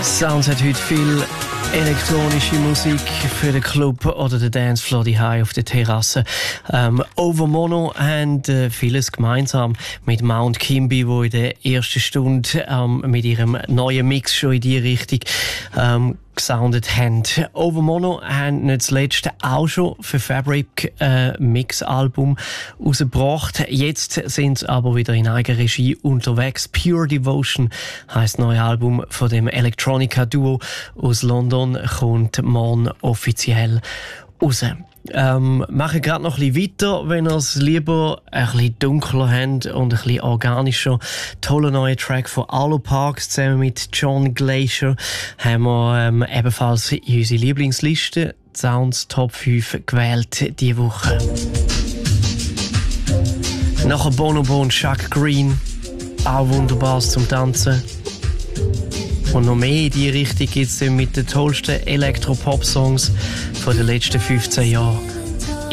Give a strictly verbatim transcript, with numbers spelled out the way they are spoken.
Sounds hat heute viel elektronische Musik für den Club oder den Dancefloor daheim auf der Terrasse. Ähm, Overmono haben äh, vieles gemeinsam mit Mount Kimby, wo in der ersten Stunde ähm, mit ihrem neuen Mix schon in die Richtung ähm, gesoundet haben. Overmono haben nicht zuletzt auch schon für Fabric ein äh, Mix-Album rausgebracht. Jetzt sind sie aber wieder in Eigenregie unterwegs. Pure Devotion heisst das neue Album von dem Electronica-Duo aus London, kommt morgen offiziell raus. Ähm, machen gerade noch ein bisschen weiter, wenn ihr es lieber ein bisschen dunkler habt und ein bisschen organischer. Toller neuer Track von Arlo Parks zusammen mit John Glacier haben wir ähm, ebenfalls in unsere Lieblingsliste Sounds Top fünf gewählt diese Woche. Nachher Bonobo und Chuck Green, auch wunderbares zum Tanzen. Und noch mehr in die Richtung gibt es mit den tollsten Elektro-Pop-Songs von den letzten fünfzehn Jahren.